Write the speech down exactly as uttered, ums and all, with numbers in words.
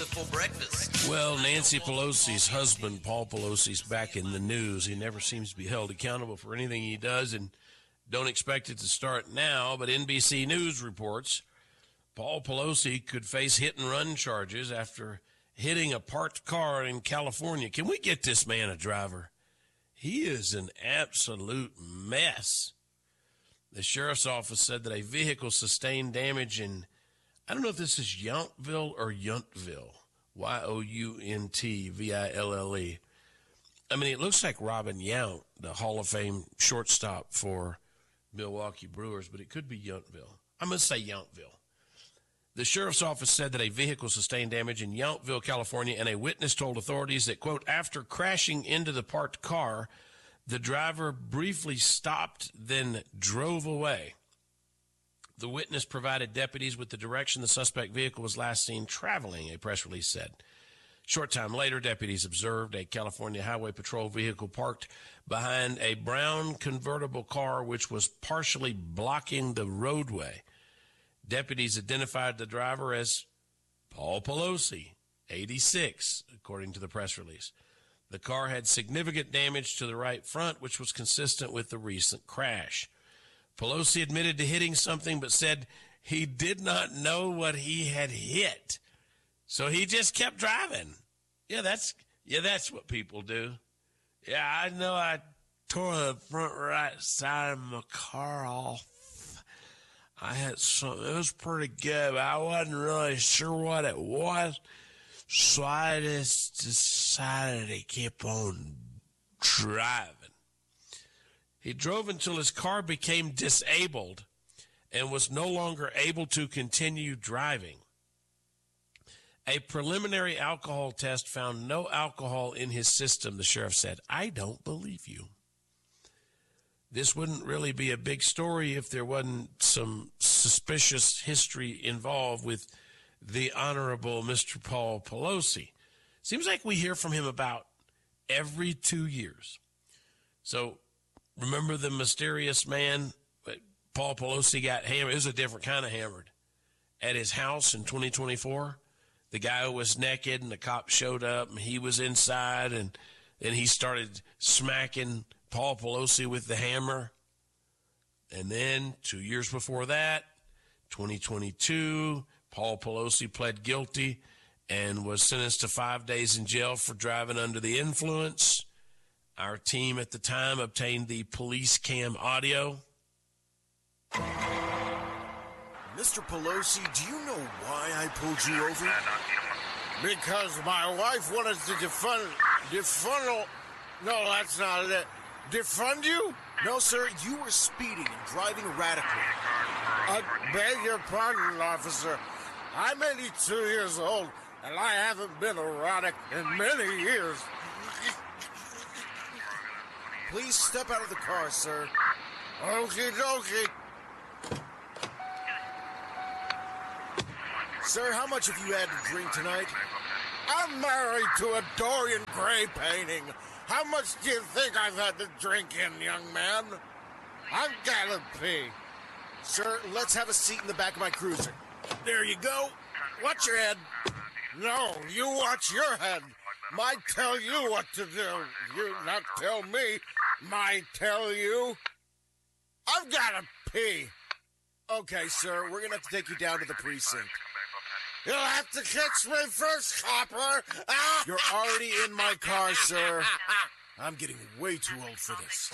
full breakfast. Well, Nancy Pelosi's husband, Paul Pelosi's back in the news. He never seems to be held accountable for anything he does, and don't expect it to start now. But N B C News reports Paul Pelosi could face hit-and-run charges after hitting a parked car in California. Can we get this man a driver? He is an absolute mess. The sheriff's office said that a vehicle sustained damage in, I don't know if this is Yountville or Yountville, Y O U N T V I L L E. I mean, it looks like Robin Yount, the Hall of Fame shortstop for Milwaukee Brewers, but it could be Yountville. I'm going to say Yountville. The sheriff's office said that a vehicle sustained damage in Yountville, California, and a witness told authorities that, quote, after crashing into the parked car, the driver briefly stopped, then drove away. The witness provided deputies with the direction the suspect vehicle was last seen traveling, a press release said. Short time later, deputies observed a California Highway Patrol vehicle parked behind a brown convertible car which was partially blocking the roadway. Deputies identified the driver as Paul Pelosi, eighty-six, according to the press release. The car had significant damage to the right front, which was consistent with the recent crash. Pelosi admitted to hitting something, but said he did not know what he had hit. So he just kept driving. Yeah, that's yeah, that's what people do. Yeah, I know I tore the front right side of my car off. I had some, it was pretty good, but I wasn't really sure what it was. So I just decided to keep on driving. He drove until his car became disabled and was no longer able to continue driving. A preliminary alcohol test found no alcohol in his system, the sheriff said. I don't believe you. This wouldn't really be a big story if there wasn't some suspicious history involved with the Honorable Mister Paul Pelosi. Seems like we hear from him about every two years. So remember the mysterious man, Paul Pelosi got hammered. It was a different kind of hammered at his house in twenty twenty-four. The guy who was naked and the cop showed up and he was inside and then he started smacking Paul Pelosi with the hammer. And then two years before that, twenty twenty-two, Paul Pelosi pled guilty and was sentenced to five days in jail for driving under the influence. Our team at the time obtained the police cam audio. Mister Pelosi, do you know why I pulled you over? Because my wife wanted to defund, defund, no, that's not it. Defund you? No, sir, you were speeding and driving erratically. I beg your pardon, officer. I'm eighty-two years old, and I haven't been erratic in many years. Please step out of the car, sir. Okie dokie. Sir, how much have you had to drink tonight? I'm married to a Dorian Gray painting. How much do you think I've had to drink in, young man? I've got to pee. Sir, let's have a seat in the back of my cruiser. There you go. Watch your head. No, you watch your head. Might tell you what to do. You not tell me. Might tell you. I've got to pee. Okay, sir, we're going to have to take you down to the precinct. You'll have to catch me first, copper. You're already in my car, sir. I'm getting way too old for this.